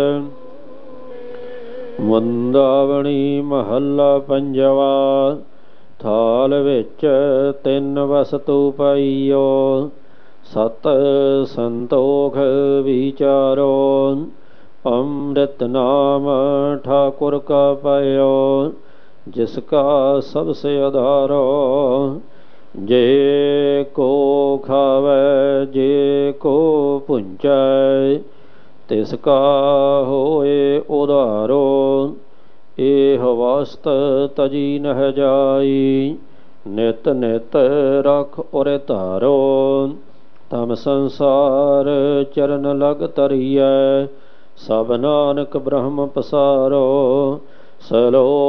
ਵੰਦਾਵਣੀ ਮਹੱਲਾ ਪੰਜਵਾ। ਥਾਲ ਵਿੱਚ ਤਿੰਨ ਵਸਤੂ ਪਾਈਓ, ਸਤ ਸੰਤੋਖ ਵਿਚਾਰੋ। ਅੰਮ੍ਰਿਤ ਨਾਮ ਠਾकुर का पायो, जिसका सबसे आधारो। जे को खावे जे को पुंचै, तिसका होए उधारो। एह वस्त तजी नह जाई, नित नित रख उर धारो। तम संसार चरण लग तरियै, सब नानक ब्रह्म पसारो। सलो